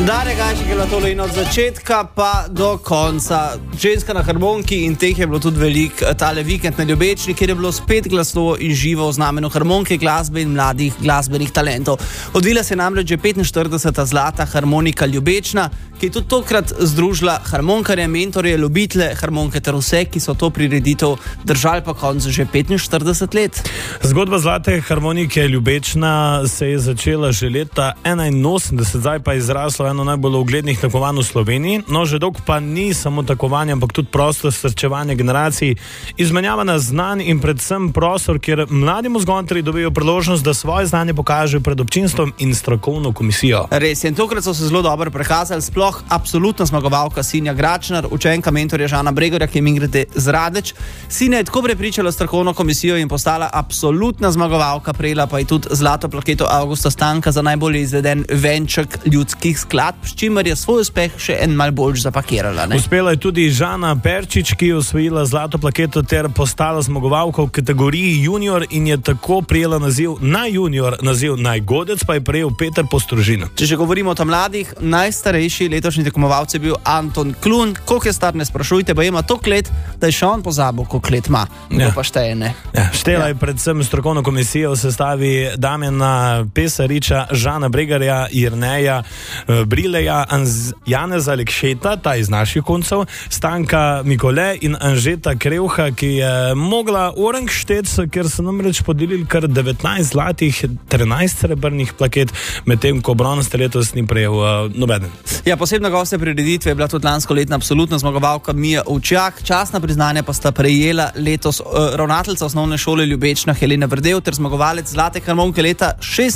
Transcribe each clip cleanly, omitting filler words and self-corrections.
Darja Gajšek je bila tole in od začetka pa do konca. Ženska na harmoniki in teh je bilo tudi veliko. Tale vikend na Ljubečni, kjer je bilo spet glasno in živo v znamenu harmonike, glasbe in mladih glasbenih talentov. Odvila se je namreč že 45. zlata harmonika Ljubečna, ki je tudi tokrat združila harmonkarje, mentorje, ljubitelje harmonike ter vse, ki so to prireditev držali pa konc že 45 let. Zgodba zlate harmonike Ljubečna se je začela že leta 81, zdaj pa je izraslo eno najbolj uglednih tekmovanj v Sloveniji. No, že dolgo pa ni samo tekmovanje, ampak tudi prostor srečevanja generacij, izmenjavanja znanj in predvsem prostor, kjer mladi mozgontri dobijo priložnost, da svoje znanje pokažejo pred občinstvom in strokovno komisijo. Res je, in tokrat so se zelo dobro prikazali, sploh absolutna zmagovalka Sinja Gračnar, učenka mentorja Žana Bregorja, ki je mimogrede z Radeč. Sinja je tako prepričala strokovno komisijo in postala absolutna zmagovalka, prejela pa je tudi zlato plaketo Avgusta Stanka za najbolj izveden venček ljudskih skladb, s čimer je svoj uspeh še en mal bolj zapakirala. Uspela je tudi Žana Perčič, ki je osvojila zlato plaketo ter postala zmagovalka v kategoriji junior in je tako prijela naziv najjunior, naziv najgodec pa je prejel Peter Postrožin. Če že govorimo o mladih, najstarejši letošnji tekmovalec je bil Anton Klun. Koliko je star, ne sprašujte, pa ima toliko let, da je še on pozabil, koliko let ima. To pa šteje, ne? Štela je predvsem strokovno komisijo v sestavi Damjana Pesariča, Žana Bregarja, Jerneja Brileja, Janeza Lekšeta, ta iz naših koncev, Stanka Mikole in Anžeta Krevha, ki je mogla orang štec, ker so namreč podelili kar 19 zlatih, 13 srebrnih plaket, medtem ko bronasta letos ni prejel nobeden. Ja, posebna gostja prireditve je bila tudi lanskoletna absolutna zmagovalka Mija Ovčjak. Častna priznanja pa sta prejela letos ravnateljica osnovne šole Ljubečna Helena Vrdev ter zmagovalec zlate harmonike leta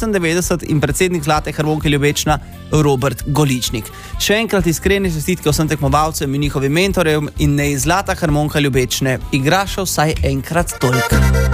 96 in predsednik zlate harmonike Ljubečna Robert Goličnik. Še enkrat iskrene čestitke vsem tekmovalcem in njihovim mentorjem in naj zlata harmonika Ljubečne igra še vsaj enkrat toliko.